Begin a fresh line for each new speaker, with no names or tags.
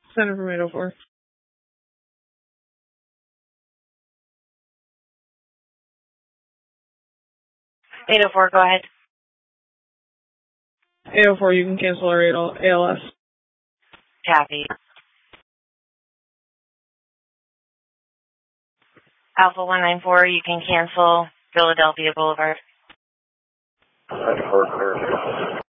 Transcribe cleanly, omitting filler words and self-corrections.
Center from 804.
804, go ahead.
804, you can cancel our ALS.
Copy. Alpha 194, you can cancel Philadelphia Boulevard.
That's Parker.